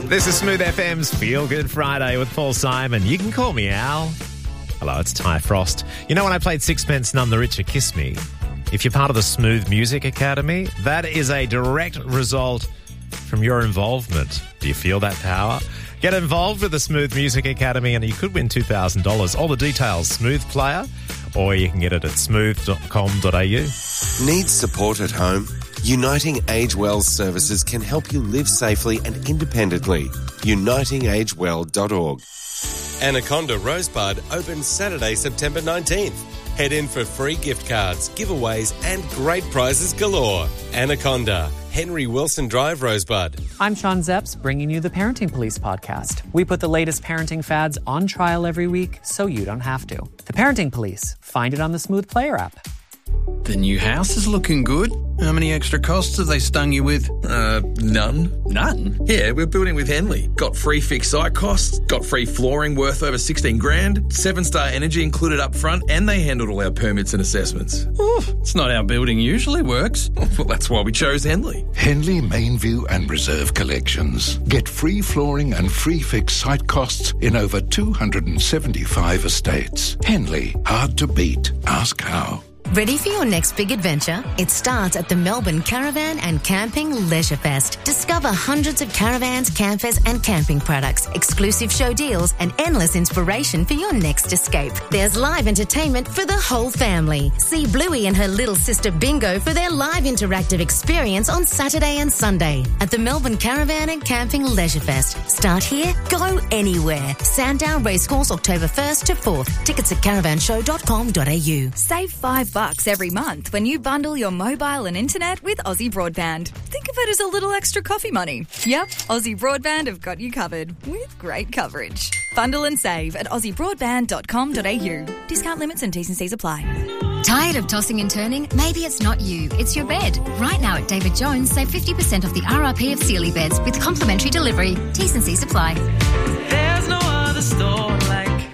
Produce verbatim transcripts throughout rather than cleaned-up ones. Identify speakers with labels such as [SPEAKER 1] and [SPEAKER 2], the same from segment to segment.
[SPEAKER 1] This is Smooth F M's Feel Good Friday with Paul Simon. You can call me Al. Hello, it's Ty Frost. You know when I played Sixpence None the Richer, Kiss Me? If you're part of the Smooth Music Academy, that is a direct result from your involvement. Do you feel that power? Get involved with the Smooth Music Academy and you could win two thousand dollars. All the details, Smooth Player, or you can get it at smooth dot com dot a u.
[SPEAKER 2] Need support at home? Uniting Age Well services can help you live safely and independently. uniting age well dot org. Anaconda Rosebud opens Saturday, September nineteenth. Head in for free gift cards, giveaways and great prizes galore. Anaconda, Henry Wilson Drive, Rosebud.
[SPEAKER 3] I'm Sean Zepps, bringing you the Parenting Police podcast. We put the latest parenting fads on trial every week so you don't have to. The Parenting Police. Find it on the Smooth Player app.
[SPEAKER 4] The new house is looking good. How many extra costs have they stung you with?
[SPEAKER 5] Uh, none.
[SPEAKER 4] None?
[SPEAKER 5] Yeah, we're building with Henley. Got free fixed site costs, got free flooring worth over sixteen grand, seven-star energy included up front, and they handled all our permits and assessments.
[SPEAKER 4] Ooh, it's not how building usually works.
[SPEAKER 5] Well, that's why we chose Henley.
[SPEAKER 6] Henley, Mainview and Reserve collections. Get free flooring and free fixed site costs in over two hundred seventy-five estates. Henley, hard to beat. Ask how.
[SPEAKER 7] Ready for your next big adventure? It starts at the Melbourne Caravan and Camping Leisure Fest. Discover hundreds of caravans, campers and camping products, exclusive show deals and endless inspiration for your next escape. There's live entertainment for the whole family. See Bluey and her little sister Bingo for their live interactive experience on Saturday and Sunday at the Melbourne Caravan and Camping Leisure Fest. Start here, go anywhere. Sandown Racecourse, October first to fourth. Tickets at caravan show dot com dot a u.
[SPEAKER 8] Save five bucks every month when you bundle your mobile and internet with Aussie Broadband. Think of it as a little extra coffee money. Yep, Aussie Broadband have got you covered with great coverage. Bundle and save at aussie broadband dot com dot a u. Discount limits and T's and C's apply.
[SPEAKER 9] Tired of tossing and turning? Maybe it's not you, it's your bed. Right now at David Jones, save fifty percent off the R R P of Sealy beds with complimentary delivery. T's and C's apply.
[SPEAKER 10] There's no other store like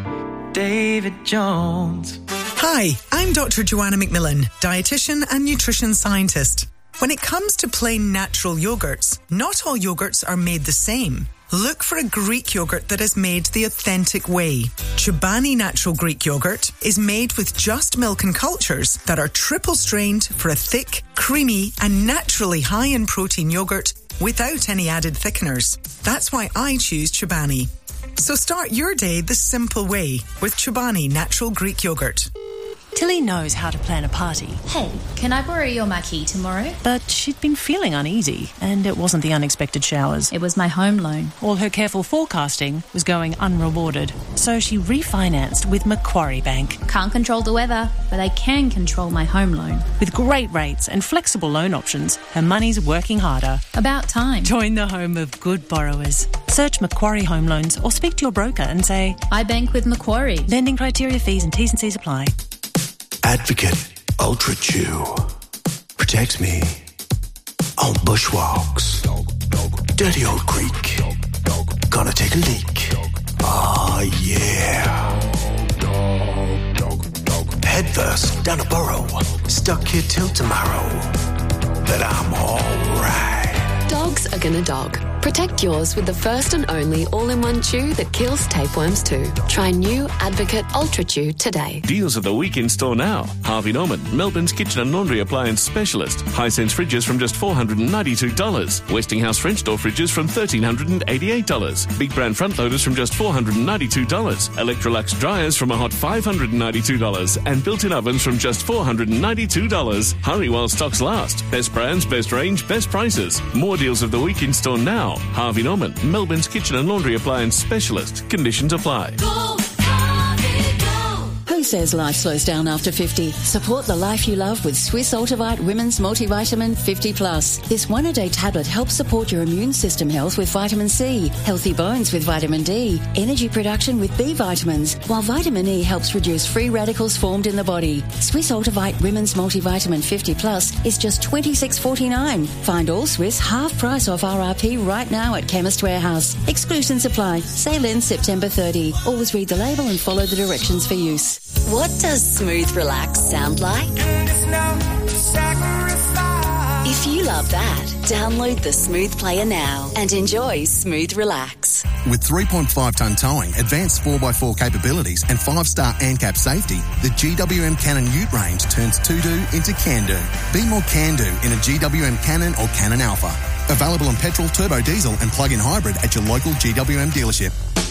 [SPEAKER 10] David Jones.
[SPEAKER 11] Hi, I'm Doctor Joanna McMillan, dietitian and nutrition scientist. When it comes to plain natural yogurts, not all yogurts are made the same. Look for a Greek yogurt that is made the authentic way. Chobani Natural Greek Yogurt is made with just milk and cultures that are triple strained for a thick, creamy and naturally high in protein yogurt without any added thickeners. That's why I choose Chobani. So start your day the simple way with Chobani Natural Greek Yogurt.
[SPEAKER 12] Tilly knows how to plan a party.
[SPEAKER 13] Hey, can I borrow your marquee tomorrow?
[SPEAKER 12] But she'd been feeling uneasy, and it wasn't the unexpected showers.
[SPEAKER 13] It was my home loan.
[SPEAKER 12] All her careful forecasting was going unrewarded, so she refinanced with Macquarie Bank.
[SPEAKER 13] Can't control the weather, but I can control my home loan.
[SPEAKER 12] With great rates and flexible loan options, her money's working harder.
[SPEAKER 13] About time.
[SPEAKER 12] Join the home of good borrowers. Search Macquarie Home Loans or speak to your broker and say,
[SPEAKER 13] I bank with Macquarie.
[SPEAKER 12] Lending criteria, fees and T's and C's apply.
[SPEAKER 14] Advocate Ultra Chew protects me on bushwalks, dirty old creek, gonna take a leak. Ah, yeah. Head first down a burrow, stuck here till tomorrow. But I'm alright.
[SPEAKER 15] Dogs are gonna dog. Protect yours with the first and only all-in-one chew that kills tapeworms too. Try new Advocate Ultra Chew today.
[SPEAKER 16] Deals of the week in store now. Harvey Norman, Melbourne's kitchen and laundry appliance specialist. Hisense fridges from just four hundred ninety-two dollars. Westinghouse French door fridges from one thousand three hundred eighty-eight dollars. Big brand front loaders from just four hundred ninety-two dollars. Electrolux dryers from a hot five hundred ninety-two dollars. And built-in ovens from just four hundred ninety-two dollars. Hurry while stocks last. Best brands, best range, best prices. More deals of the week in store now. Harvey Norman, Melbourne's kitchen and laundry appliance specialist. Conditions apply.
[SPEAKER 17] Go, Harvey, go. Who says life slows down after fifty? Support the life you love with Swiss Ultivite Women's Multivitamin fifty plus. This one-a-day tablet helps support your immune system health with vitamin C, healthy bones with vitamin D, energy production with B vitamins, while vitamin E helps reduce free radicals formed in the body. Swiss Ultivite Women's Multivitamin fifty plus is just twenty-six forty-nine. Find all Swiss half price off R R P right now at Chemist Warehouse. Exclusions apply. Sale ends September thirtieth. Always read the label and follow the directions for use.
[SPEAKER 7] What does smooth relax sound like?
[SPEAKER 17] If you love that, download the Smooth Player now and enjoy Smooth Relax.
[SPEAKER 18] With three point five tonne towing, advanced four by four capabilities and five star ANCAP safety, the G W M Cannon Ute range turns to-do into can-do. Be more can-do in a G W M Cannon or Cannon Alpha. Available in petrol, turbo diesel and plug-in hybrid at your local G W M dealership.